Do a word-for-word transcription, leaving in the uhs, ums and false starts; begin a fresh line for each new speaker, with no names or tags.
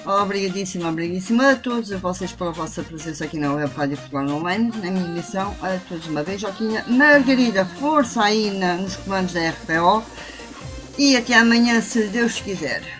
Obrigadíssima, obrigadíssima a todos, a vocês pela vossa presença aqui na Web Rádio Portugal Online, na minha emissão. A todos uma beijoquinha. Margarida, força aí na, nos comandos da R P O. E até amanhã, se Deus quiser.